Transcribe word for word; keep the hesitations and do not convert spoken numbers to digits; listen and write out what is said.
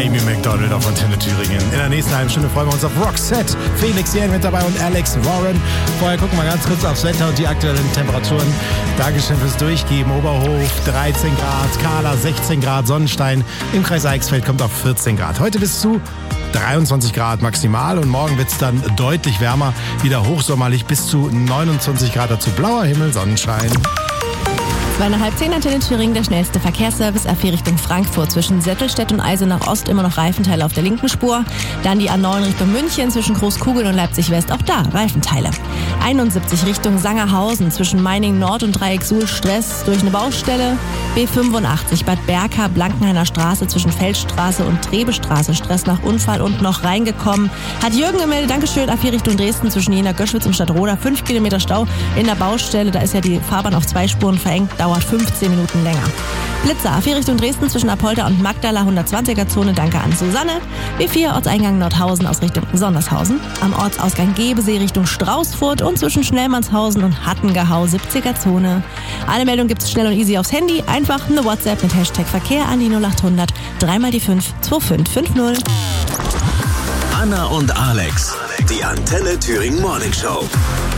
Amy Macdonald auf Antenne Thüringen. In der nächsten halben Stunde freuen wir uns auf Roxette. Felix Jähn mit dabei und Alex Warren. Vorher gucken wir ganz kurz aufs Wetter und die aktuellen Temperaturen. Dankeschön fürs Durchgeben. Oberhof dreizehn Grad, Kahler sechzehn Grad, Sonnenstein. Im Kreis Eichsfeld kommt auf vierzehn Grad. Heute bis zu dreiundzwanzig Grad maximal und morgen wird es dann deutlich wärmer. Wieder hochsommerlich bis zu neunundzwanzig Grad. Dazu blauer Himmel, Sonnenschein. Zweieinhalb zehn Antenne Thüringen, der schnellste Verkehrsservice A vier Richtung Frankfurt. Zwischen Settelstedt und Eisenach Ost immer noch Reifenteile auf der linken Spur. Dann die A neun Richtung München zwischen Großkugeln und Leipzig West, auch da Reifenteile. einundsiebzig Richtung Sangerhausen zwischen Meiningen Nord und Dreieck Suhl Stress durch eine Baustelle. B fünfundachtzig Bad Berka, Blankenhainer Straße zwischen Feldstraße und Trebestraße. Stress nach Unfall und noch reingekommen. Hat Jürgen gemeldet, Dankeschön, A vier Richtung Dresden zwischen Jena Göschwitz und Stadtroda. fünf Kilometer Stau in der Baustelle. Da ist ja die Fahrbahn auf zwei Spuren verengt. Dauert fünfzehn Minuten länger. Blitzer, A vier Richtung Dresden zwischen Apolda und Magdala, hundertzwanziger Zone, danke an Susanne. B vier Ortseingang Nordhausen aus Richtung Sondershausen. Am Ortsausgang Gebesee Richtung Straußfurt und zwischen Schnellmannshausen und Hattengehau, siebziger Zone. Alle Meldungen gibt's schnell und easy aufs Handy. Einfach eine WhatsApp mit Hashtag Verkehr an die null acht hundert dreimal die fünf zwei fünf fünf null. Anna und Alex, die Antenne Thüringen Morning Show.